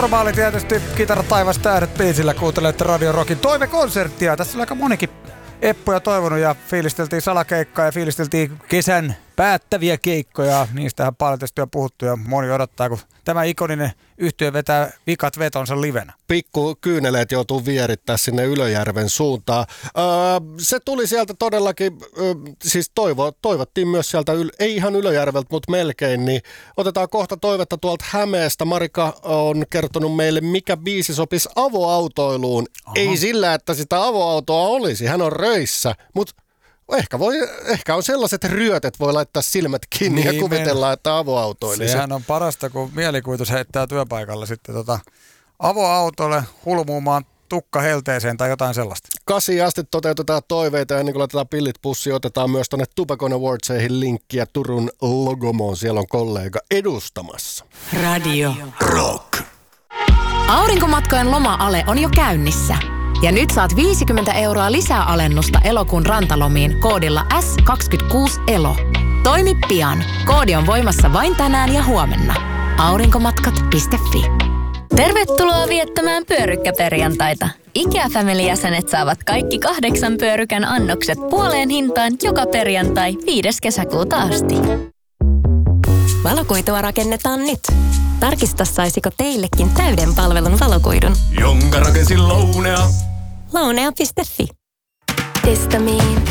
Normaali tietysti Kitara taivas tähdet biisillä kuuntelette Radio Rockin toivekonserttia. Tässä on aika monikin Eppuja toivonut ja fiilisteltiin salakeikkaa ja fiilisteltiin kesän päättäviä keikkoja. Niistähän paljon tietysti on puhuttu ja moni odottaa, kun tämä ikoninen yhtye vetää vikat vetonsa livenä. Pikku kyyneleet joutuu vierittää sinne Ylöjärven suuntaan. Se tuli sieltä todellakin, siis toivottiin myös sieltä, ei ihan Ylöjärveltä, mutta melkein, niin otetaan kohta toivetta tuolta Hämeestä. Marika on kertonut meille, mikä biisi sopisi avoautoiluun. Aha. Ei sillä, että sitä avoautoa olisi, hän on röissä, mutta ehkä on sellaiset ryöt, voi laittaa silmät kiinni niin, ja kuvitellaan, että avoautoilisi. Sehän on parasta, kun mielikuvitus heittää työpaikalla sitten avoautolle hulmuumaan tukka helteeseen tai jotain sellaista. 8 asti toteutetaan toiveita ja niin kuin laitetaan pillit pussiin, otetaan myös tuonne Tupacon Awardseihin linkkiä Turun Logomoon. Siellä on kollega edustamassa. Radio Rock. Aurinkomatkojen loma-ale on jo käynnissä. Ja nyt saat 50 € lisää alennusta elokuun rantalomiin koodilla S26ELO. Toimi pian. Koodi on voimassa vain tänään ja huomenna. Aurinkomatkat.fi. Tervetuloa viettämään pyörykkäperjantaita. IKEA-family-jäsenet saavat kaikki 8 pyörykän annokset puoleen hintaan joka perjantai 5. kesäkuuta asti. Valokuitua rakennetaan nyt. Tarkista, saisiko teillekin täyden palvelun valokuidun. Jonka rakensin Lounea. Lounea.fi. Testamiin,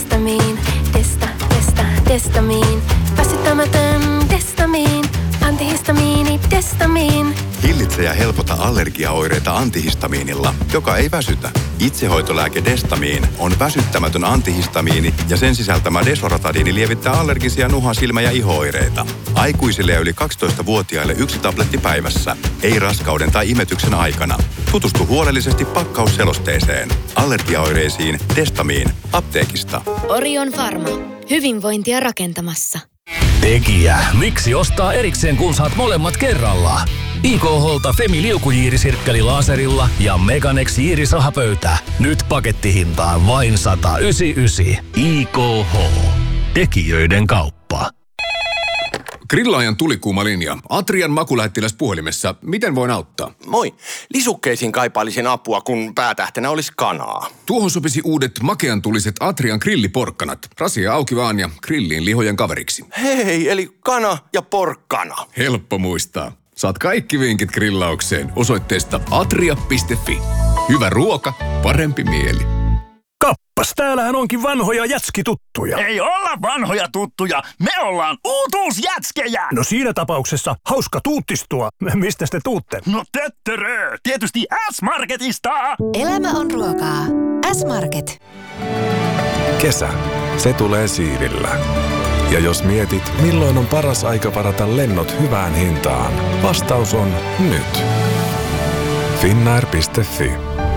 testamiin. Väsyttämätön testamiin. Antihistamiini, testamiin. Hillitse ja helpota allergiaoireita antihistamiinilla, joka ei väsytä. Itsehoitolääke Destamiin on väsyttämätön antihistamiini ja sen sisältämä Desoratadiini lievittää allergisia nuha-, silmä- ja iho-oireita. Aikuisille ja yli 12-vuotiaille 1 tabletti päivässä. Ei raskauden tai imetyksen aikana. Tutustu huolellisesti pakkausselosteeseen. Allergiaoireisiin Destamiin apteekista. Orion Pharma. Hyvinvointia rakentamassa. Tekijä, miksi ostaa erikseen, kun saat molemmat kerralla? IKH:lta Femi liukujiirisirkkeli laserilla ja Meganex jiirisahapöytä. Nyt pakettihintaan vain 199. IKH. Tekijöiden kauppa. Grillaajan tulikuuma linja. Atrian makulähettiläs puhelimessa. Miten voin auttaa? Moi. Lisukkeisiin kaipailisin apua, kun päätähtenä olisi kanaa. Tuohon sopisi uudet makeantuliset Atrian grilliporkkanat. Rasia auki vaan ja grilliin lihojen kaveriksi. Hei, eli kana ja porkkana. Helppo muistaa. Saat kaikki vinkit grillaukseen osoitteesta atria.fi. Hyvä ruoka, parempi mieli. Kappas, täällähän onkin vanhoja jätskituttuja. Ei olla vanhoja tuttuja, me ollaan uutuusjätskejä. No siinä tapauksessa hauska tuuttistua. Mistä te tuutte? No töttörö, tietysti S-Marketista. Elämä on ruokaa. S-Market. Kesä, se tulee siivillä. Ja jos mietit, milloin on paras aika varata lennot hyvään hintaan, vastaus on nyt. Finnair.fi.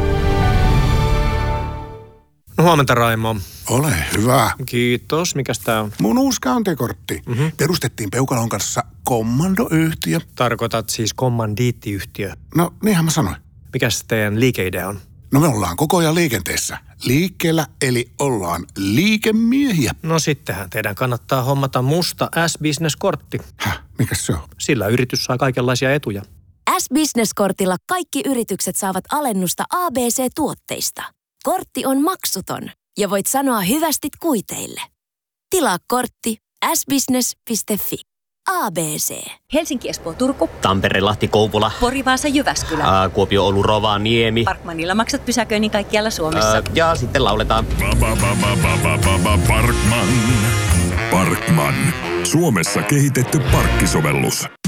No, huomenta, Raimo. Ole hyvä. Kiitos. Mikäs tää on? Mun uusi käyntikortti. Perustettiin Peukalon kanssa kommandoyhtiö. Tarkoitat siis kommandiittiyhtiö? No, niinhän mä sanoin. Mikäs teidän liikeidea on? No me ollaan koko ajan liikenteessä. Liikkeellä, eli ollaan liikemiehiä. No sittenhän teidän kannattaa hommata musta S-Business-kortti. Mikäs se on? Sillä yritys saa kaikenlaisia etuja. S-Business-kortilla kaikki yritykset saavat alennusta ABC-tuotteista. Kortti on maksuton ja voit sanoa hyvästit kuiteille. Tilaa kortti sbusiness.fi. ABC. Helsinki, Espoo, Turku. Tampere, Lahti, Kouvola. Pori, Vaasa, Jyväskylä. Kuopio, Oulu, Rovaniemi. Parkmanilla maksat pysäköinnin kaikkialla Suomessa. Ja sitten lauletaan. Parkman. Suomessa kehitetty parkkisovellus.